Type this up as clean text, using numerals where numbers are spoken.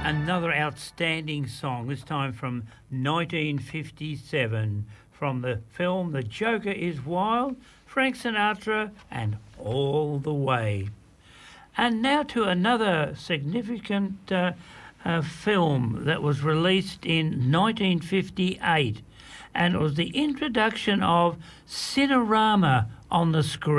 Another outstanding song, this time from 1957, from the film The Joker is Wild, Frank Sinatra and All the Way. And now to another significant film that was released in 1958, and it was the introduction of Cinerama on the screen.